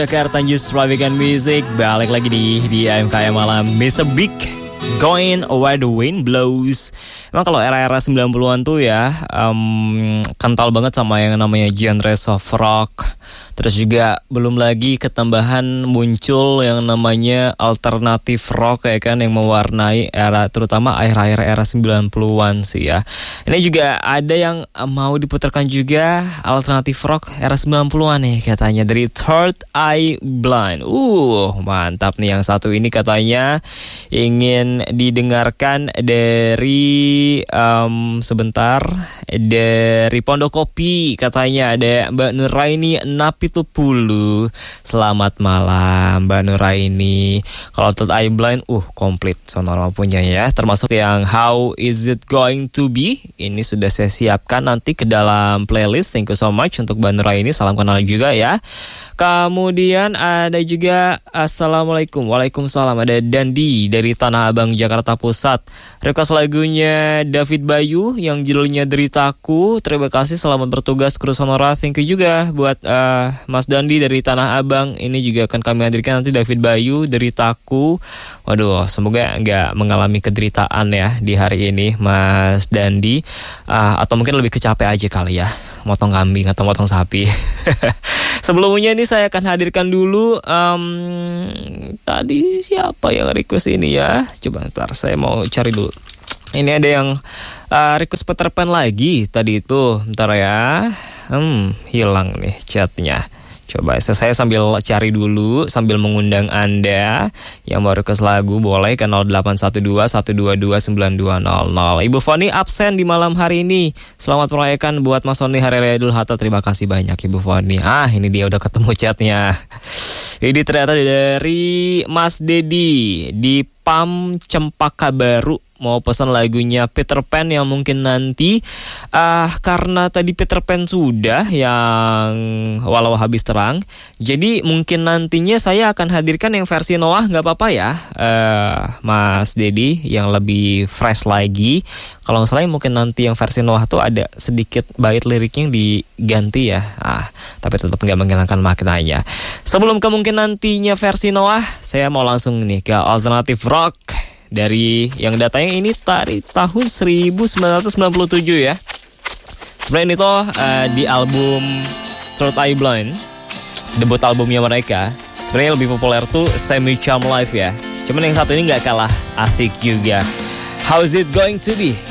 Jakarta News Weekend Music balik lagi di AMKM Malam. Mr. Big Going Where the Wind Blows. Emang kalau era-era 90-an tuh ya kental banget sama yang namanya genre soft rock. Terus juga belum lagi ketambahan muncul yang namanya alternatif rock ya kan, yang mewarnai era, terutama akhir-akhir era 90-an sih ya. Ini juga ada yang mau diputarkan juga alternatif rock era 90-an nih katanya, dari Third Eye Blind. Mantap nih, yang satu ini katanya ingin didengarkan dari sebentar, dari Pondokopi katanya, ada Mbak Nuraini Napitupulu. Selamat malam Mbak Nuraini. Kalau Third Eye Blind komplit sonora punya ya, termasuk yang How Is It Going To Be, ini sudah saya siapkan nanti ke dalam playlist. Thank you so much untuk Mbak Nuraini, salam kenal juga ya. Kemudian ada juga Assalamualaikum. Waalaikumsalam. Ada Dandi dari Tanah Abang, Jakarta Pusat. Request lagunya David Bayu yang judulnya Deritaku. Terima kasih, selamat bertugas kru Sonora. Thank you juga buat Mas Dandi dari Tanah Abang. Ini juga akan kami hadirkan nanti, David Bayu, Deritaku. Waduh, semoga nggak mengalami kederitaan ya di hari ini Mas Dandi. Atau mungkin lebih kecapek aja kali ya, motong kambing atau motong sapi. Sebelumnya ini saya akan hadirkan dulu tadi siapa yang request ini ya. Coba ntar saya mau cari dulu. Ini ada yang request Peter Pan lagi tadi itu. Bentar ya. Hilang nih chatnya. Coba saya sambil cari dulu, sambil mengundang Anda yang mau request lagu, boleh ke 0812-122-9200. Ibu Foni absen di malam hari ini. Selamat merayakan buat Mas Sony Hari Raya Idul Adha. Terima kasih banyak Ibu Foni. Ini dia udah ketemu chatnya. Ini ternyata dari Mas Dedi di PAM Cempaka Baru. Mau pesan lagunya Peter Pan yang mungkin nanti karena tadi Peter Pan sudah yang Walau Habis Terang, jadi mungkin nantinya saya akan hadirkan yang versi Noah, nggak apa-apa ya Mas Dedi, yang lebih fresh lagi. Kalau nggak salah mungkin nanti yang versi Noah tuh ada sedikit bait liriknya yang diganti ya, tapi tetap nggak menghilangkan maknanya. Sebelum kemungkin nantinya versi Noah, saya mau langsung nih ke alternative rock dari yang datanya ini dari tahun 1997 ya. Sebenarnya ini tuh di album Third Eye Blind, debut albumnya mereka. Sebenarnya lebih populer tuh Semi Charm Life ya. Cuman yang satu ini nggak kalah asik juga. How Is It Going To Be?